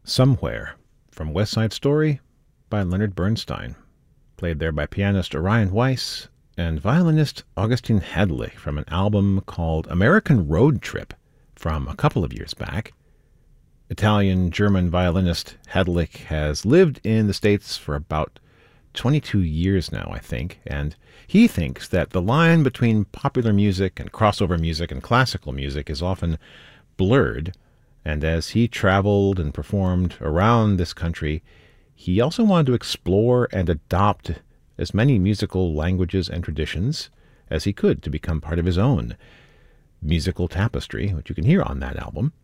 Somewhere, from West Side Story by Leonard Bernstein, played there by pianist Orion Weiss and violinist Augustin Hedlich from an album called American Road Trip from a couple of years back. Italian-German violinist Hedlich has lived in the States for about 22 years now, I think, and he thinks that the line between popular music and crossover music and classical music is often blurred. And as he traveled and performed around this country, he also wanted to explore and adopt as many musical languages and traditions as he could to become part of his own musical tapestry, which you can hear on that album.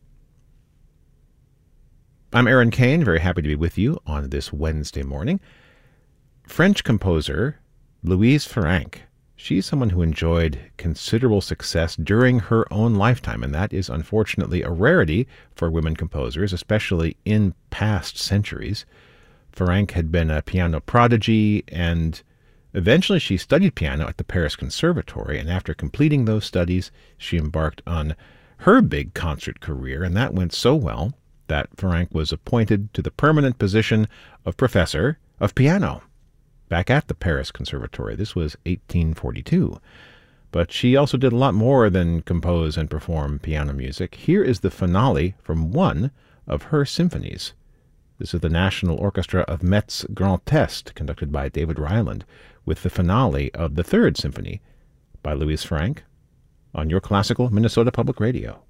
I'm Aaron Kane, very happy to be with you on this Wednesday morning. French composer Louise Farrenc. She's someone who enjoyed considerable success during her own lifetime, and that is unfortunately a rarity for women composers, especially in past centuries. Farrenc had been a piano prodigy, and eventually she studied piano at the Paris Conservatory, and after completing those studies, she embarked on her big concert career, and that went so well that Farrenc was appointed to the permanent position of professor of piano back at the Paris Conservatory. This was 1842. But she also did a lot more than compose and perform piano music. Here is the finale from one of her symphonies. This is the National Orchestra of Metz Grand Est, conducted by David Ryland, with the finale of the Third Symphony by Louise Farrenc on your classical Minnesota Public Radio.